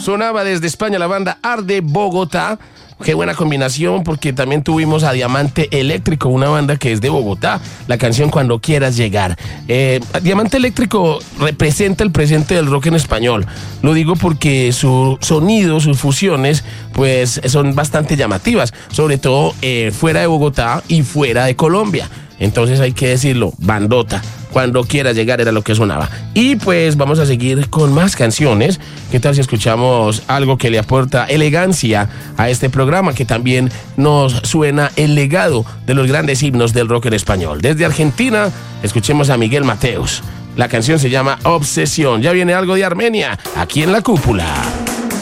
Sonaba desde España la banda Arde Bogotá. Qué buena combinación, porque también tuvimos a Diamante Eléctrico, una banda que es de Bogotá. La canción Cuando Quieras Llegar. Diamante Eléctrico representa el presente del rock en español. Lo digo porque su sonido, sus fusiones, pues son bastante llamativas, sobre todo fuera de Bogotá y fuera de Colombia. Entonces hay que decirlo, bandota. Cuando Quieras Llegar era lo que sonaba. Y pues vamos a seguir con más canciones. ¿Qué tal si escuchamos algo que le aporta elegancia a este programa, que también nos suena el legado de los grandes himnos del rock en español? Desde Argentina, escuchemos a Miguel Mateos. La canción se llama Obsesión. Ya viene algo de Armenia, aquí en La Cúpula.